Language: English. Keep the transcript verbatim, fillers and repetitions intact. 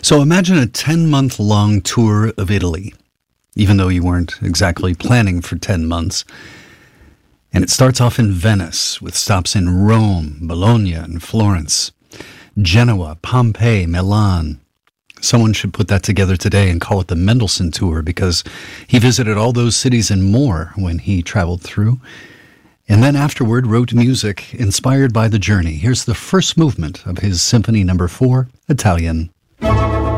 So imagine a ten-month-long tour of Italy, even though you weren't exactly planning for ten months. And it starts off in Venice, with stops in Rome, Bologna, and Florence, Genoa, Pompeii, Milan. Someone should put that together today and call it the Mendelssohn Tour, because he visited all those cities and more when he traveled through. And then afterward wrote music inspired by the journey. Here's the first movement of his Symphony Number Four, Italian.